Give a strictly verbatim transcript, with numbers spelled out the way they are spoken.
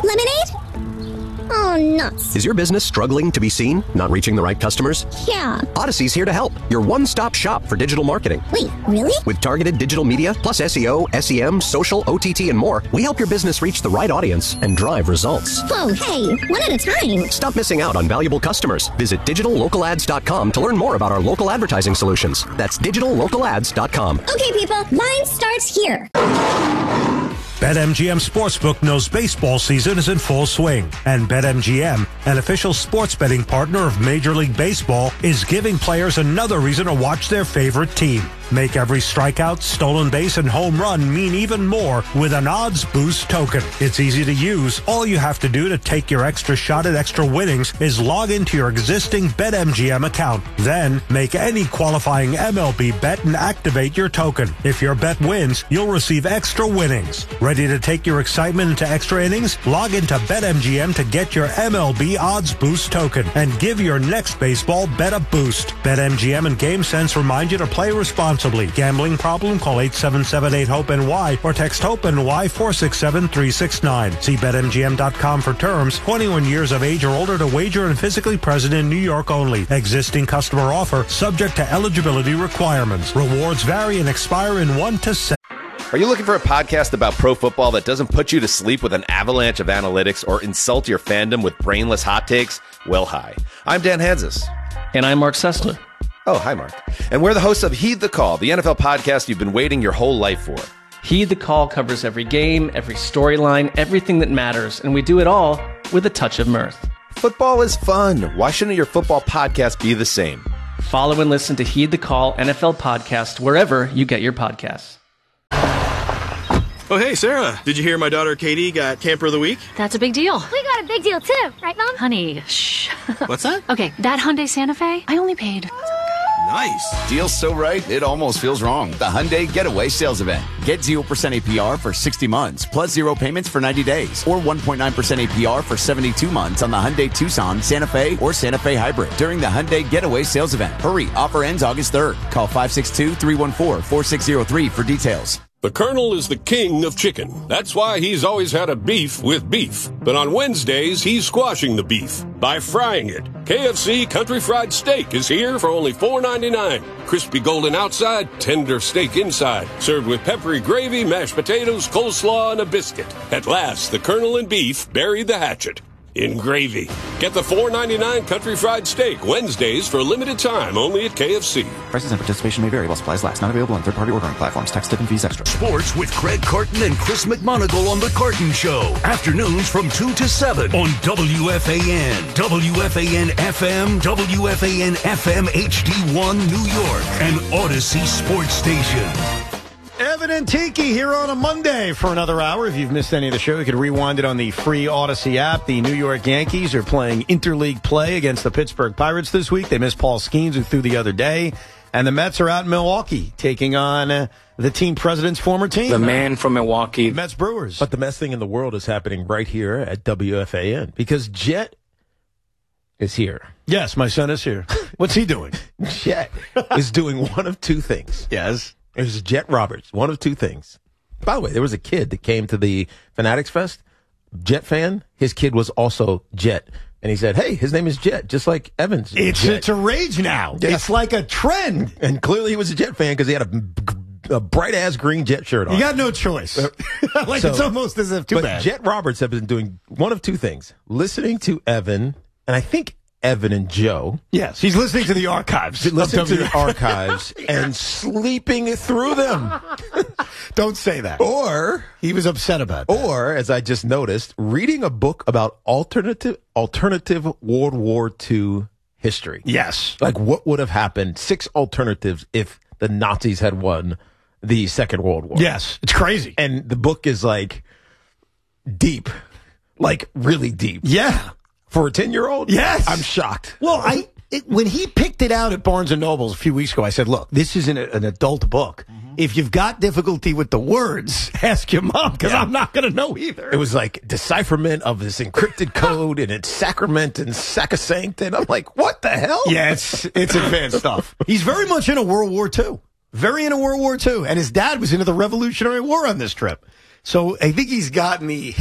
Lemonade? Oh, nuts. Is your business struggling to be seen? Not reaching the right customers? Yeah. Odyssey's here to help. Your one-stop shop for digital marketing. Wait, really? With targeted digital media, plus S E O, S E M, social, O T T, and more, we help your business reach the right audience and drive results. Whoa, hey, one at a time. Stop missing out on valuable customers. Visit digital local ads dot com to learn more about our local advertising solutions. That's digital local ads dot com. Okay, people, mine starts here. BetMGM Sportsbook knows baseball season is in full swing, and BetMGM, an official sports betting partner of Major League Baseball, is giving players another reason to watch their favorite team. Make every strikeout, stolen base, and home run mean even more with an odds boost token. It's easy to use. All you have to do to take your extra shot at extra winnings is log into your existing BetMGM account. Then, make any qualifying M L B bet and activate your token. If your bet wins, you'll receive extra winnings. Ready to take your excitement into extra innings? Log into BetMGM to get your M L B odds boost token and give your next baseball bet a boost. BetMGM and GameSense remind you to play responsibly. Gambling problem? Call eight seven seven eight hope N Y or text HOPE-NY four six seven three six nine. See Bet M G M dot com for terms. twenty-one years of age or older to wager and physically present in New York only. Existing customer offer subject to eligibility requirements. Rewards vary and expire in one to seven. Are you looking for a podcast about pro football that doesn't put you to sleep with an avalanche of analytics or insult your fandom with brainless hot takes? Well, hi. I'm Dan Hansis. And I'm Mark Sessler. Oh, hi, Mark. And we're the hosts of Heed the Call, the N F L podcast you've been waiting your whole life for. Heed the Call covers every game, every storyline, everything that matters, and we do it all with a touch of mirth. Football is fun. Why shouldn't your football podcast be the same? Follow and listen to Heed the Call N F L podcast wherever you get your podcasts. Oh, hey, Sarah. Did you hear my daughter Katie got Camper of the Week? That's a big deal. We got a big deal, too. Right, Mom? Honey, shh. What's that? Okay, that Hyundai Santa Fe, I only paid... Nice. Deal's so right, it almost feels wrong. The Hyundai Getaway Sales Event. Get zero percent A P R for sixty months, plus zero payments for ninety days, or one point nine percent A P R for seventy-two months on the Hyundai Tucson, Santa Fe, or Santa Fe Hybrid during the Hyundai Getaway Sales Event. Hurry, offer ends August third. Call five six two, three one four, four six zero three for details. The Colonel is the king of chicken. That's why he's always had a beef with beef. But on Wednesdays, he's squashing the beef by frying it. K F C Country Fried Steak is here for only four ninety-nine. Crispy golden outside, tender steak inside. Served with peppery gravy, mashed potatoes, coleslaw, and a biscuit. At last, the Colonel and beef buried the hatchet in gravy. Get the four ninety-nine Country Fried Steak Wednesdays for a limited time only at K F C. Prices and participation may vary while supplies last. Not available on third-party ordering platforms. Tax, tip, and fees extra. Sports with Craig Carton and Chris McMonagle on The Carton Show. Afternoons from two to seven on W F A N, W F A N F M, W F A N F M H D one New York, and Odyssey Sports Station. Evan and Tiki here on a Monday for another hour. If you've missed any of the show, you can rewind it on the free Odyssey app. The New York Yankees are playing interleague play against the Pittsburgh Pirates this week. They missed Paul Skeens, who threw the other day. And the Mets are out in Milwaukee taking on uh, the team president's former team. The man from Milwaukee. The Mets Brewers. But the best thing in the world is happening right here at W F A N because Jet is here. Yes, my son is here. What's he doing? Jet is doing one of two things. Yes. There's Jet Roberts, one of two things. By the way, there was a kid that came to the Fanatics Fest, Jet fan. His kid was also Jet. And he said, hey, his name is Jet, just like Evans. It's Jet. It's a rage now. Yeah. It's like a trend. And clearly he was a Jet fan because he had a, a bright-ass green Jet shirt on. You got no choice. like so, it's almost as if too but bad. Jet Roberts have been doing one of two things. Listening to Evan, and I think Evan and Joe. Yes, he's listening to the archives. Listening to the archives and sleeping through them. Don't say that. Or he was upset about that. Or, as I just noticed, reading a book about alternative alternative World War Two history. Yes. Like what would have happened, six alternatives if the Nazis had won the Second World War. Yes, it's crazy. And the book is like deep, like really deep. Yeah. For a ten-year-old? Yes. I'm shocked. Well, I it, when he picked it out at Barnes and Nobles a few weeks ago, I said, look, this isn't a, an adult book. Mm-hmm. If you've got difficulty with the words, ask your mom, because yeah. I'm not going to know either. It was like decipherment of this encrypted code, and it's sacrament and sacrosanct, and I'm like, what the hell? Yeah, it's, it's advanced stuff. He's very much into World War Two. Very into World War Two. And his dad was into the Revolutionary War on this trip. So I think he's gotten the